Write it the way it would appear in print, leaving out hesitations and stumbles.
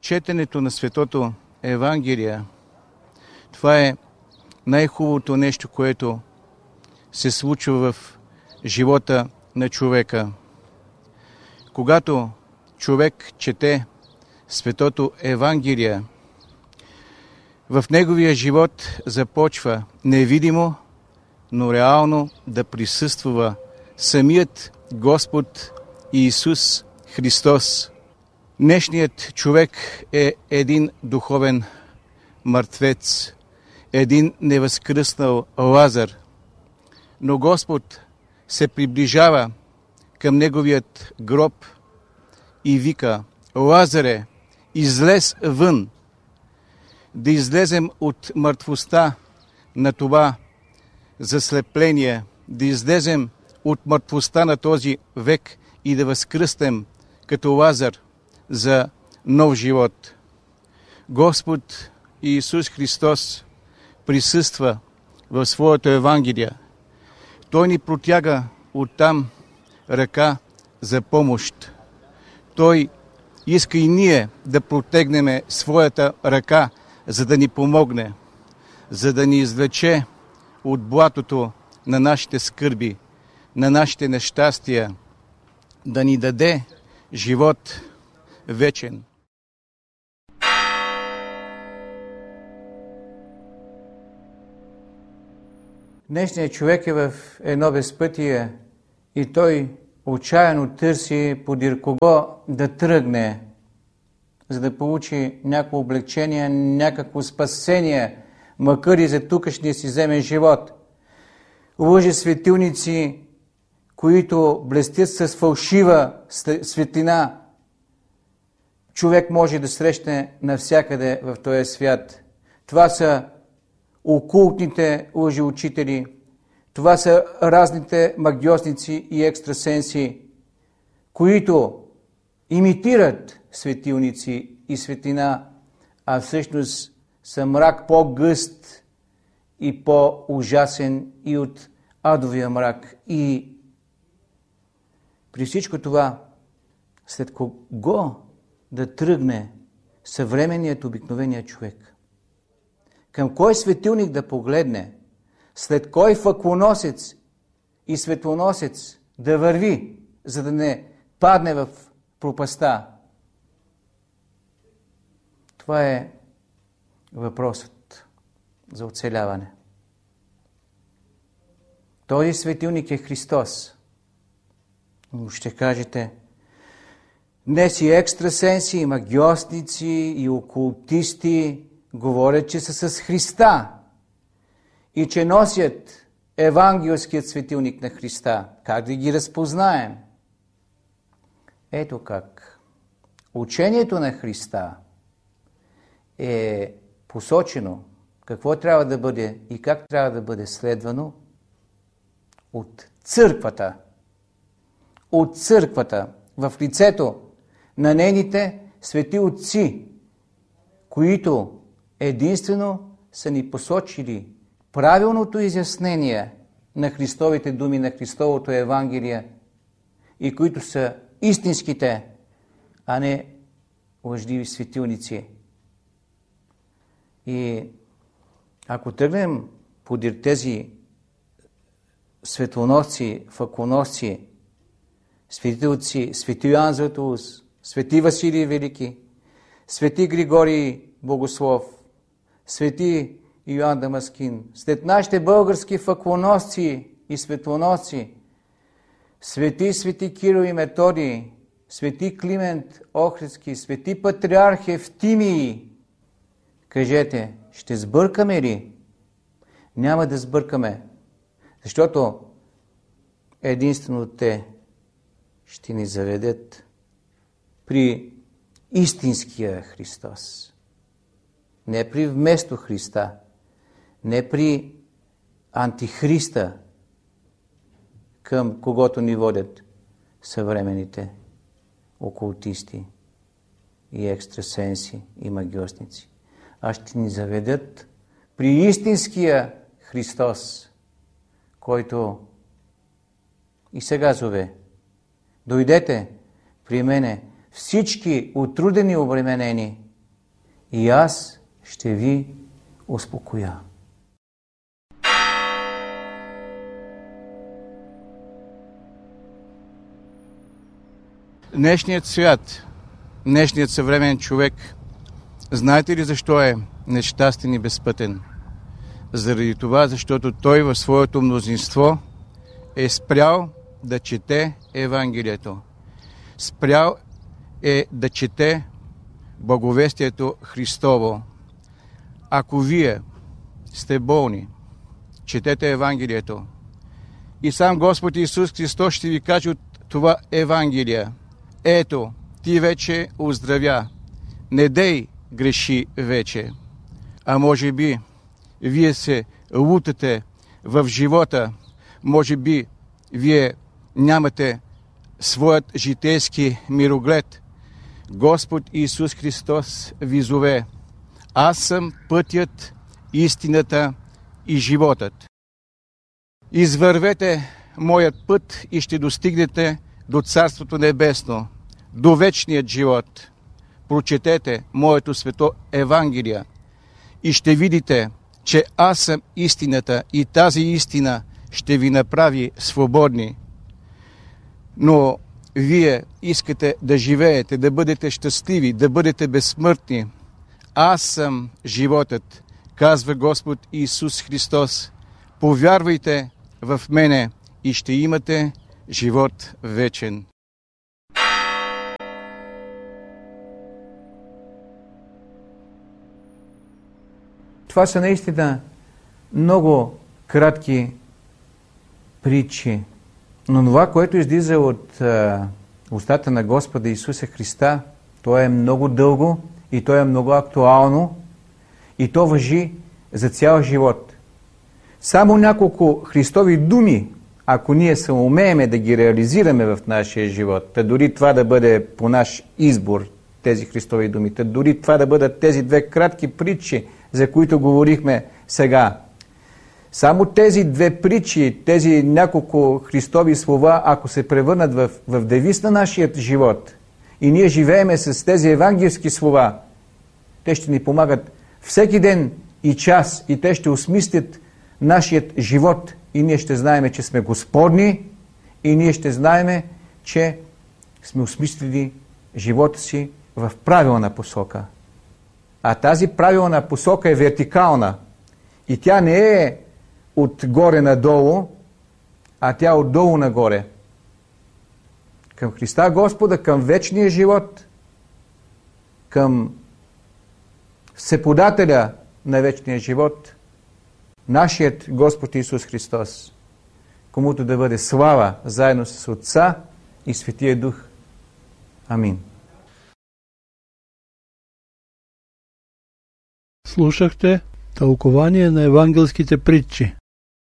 четенето на Светото Евангелие, това е най-хубавото нещо, което се случва в живота на човека. Когато човек чете Светото Евангелие, в неговия живот започва невидимо, но реално да присъства самият Господ Иисус Христос. Днешният човек е един духовен мъртвец, един невъзкръснал Лазар. Но Господ се приближава към неговият гроб и вика: Лазаре, излез вън! Да излезем от мъртвостта на това заслепление, да излезем от мъртвостта на този век и да възкръснем като Лазар за нов живот. Господ Иисус Христос присъства в своето Евангелие. Той ни протяга оттам ръка за помощ. Той иска и ние да протегнем своята ръка, за да ни помогне, за да ни извлече от блатото на нашите скърби, на нашите нещастия, да ни даде живот вечен. Днешният човек е в едно безпътие и той отчаяно търси подир кого да тръгне, за да получи някакво облегчение, някакво спасение, макар и за тукашния си земен живот. Лъжи светилници, които блестят с фалшива светлина, човек може да срещне навсякъде в този свят. Това са окултните лъжеучители, това са разните магиосници и екстрасенси, които имитират светилници и светлина, а всъщност са мрак по-гъст и по-ужасен и от адовия мрак. И при всичко това, след кого да тръгне съвременният обикновеният човек? Към кой светилник да погледне? След кой факелоносец и светлоносец да върви, за да не падне в пропаста? Това е въпросът за оцеляване. Този светилник е Христос. Но ще кажете, днес и екстрасенси, и магиосници, и окултисти говорят, че са с Христа и че носят евангелският светилник на Христа. Как да ги разпознаем? Ето как. Учението на Христа е посочено какво трябва да бъде и как трябва да бъде следвано от църквата. От църквата в лицето на нейните свети отци, които единствено са ни посочили правилното изяснение на Христовите думи, на Христовото Евангелие и които са истинските, а не лъжливи светилници. И ако тръгнем подир тези светлоносци, факелоносци, светите отци, свети Йоан Златоуст, свети Василий Велики, свети Григорий Богослов, свети Йоан Дамаскин, след нашите български факелоносци и светлоносци, свети Кирил и Методий, свети Климент Охридски, свети патриарх Евтимий, кажете, ще сбъркаме ли? Няма да сбъркаме, защото единствено те ще ни заведат при истинския Христос. Не при вместо Христа, не при антихриста, към когото ни водят съвременните окултисти и екстрасенси и магиосници, а ще ни заведат при истинския Христос, който и сега зове: дойдете при мене всички утрудени и обременени и аз ще ви успокоя. Днешният свят, днешният съвременен човек, знаете ли защо е нещастен и безпътен? Заради това, защото той в своето мнозинство е спрял да чете Евангелието. Спрял е да чете благовестието Христово. Ако вие сте болни, четете Евангелието. И сам Господ Исус Христос ще ви каже от това Евангелие: ето, ти вече оздравя, не дей греши вече. А може би вие се лутате в живота, може би вие нямате своят житейски мироглед. Господ Исус Христос ви зове: аз съм пътят, истината и животът. Извървете моят път и ще достигнете до Царството Небесно, до вечният живот. Прочетете моето свето Евангелие и ще видите, че аз съм истината и тази истина ще ви направи свободни. Но вие искате да живеете, да бъдете щастливи, да бъдете безсмъртни. Аз съм животът, казва Господ Исус Христос. Повярвайте в мене и ще имате живот вечен. Това са наистина много кратки притчи, но това, което излиза от устата на Господа Исуса Христа, то е много дълго и то е много актуално и то важи за цял живот. Само няколко Христови думи, ако ние се умееме да ги реализираме в нашия живот, та дори това да бъде по наш избор, тези Христови думи, та дори това да бъдат тези две кратки притчи, за които говорихме сега. Само тези две притчи, тези няколко Христови слова, ако се превърнат в девиз на нашия живот и ние живееме с тези евангелски слова, те ще ни помагат всеки ден и час и те ще осмислят нашият живот и ние ще знаем, че сме Господни и ние ще знаем, че сме осмислили живота си в правилна посока. А тази правилна посока е вертикална и тя не е отгоре надолу, а тя отдолу нагоре. Към Христа Господа, към вечния живот, към всеподателя на вечния живот, нашият Господ Исус Христос, комуто да бъде слава заедно с Отца и Светия Дух. Амин. Слушахте тълкование на евангелските притчи.